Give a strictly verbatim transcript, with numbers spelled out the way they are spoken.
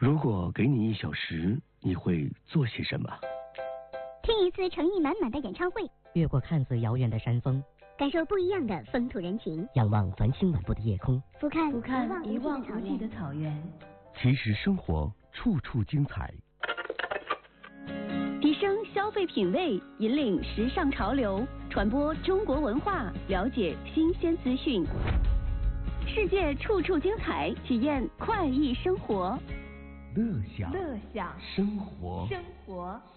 如果给你一小时，你会做些什么？ 听一次诚意满满的演唱会， 越过看似遥远的山峰， 感受不一样的风土人情， 仰望繁星满布的夜空， 俯瞰俯瞰一望无际的草原。 其实生活处处精彩。 提升消费品味，引领时尚潮流，传播中国文化，了解新鲜资讯。世界处处精彩，体验快意生活。 乐享， 乐享生活， 生活。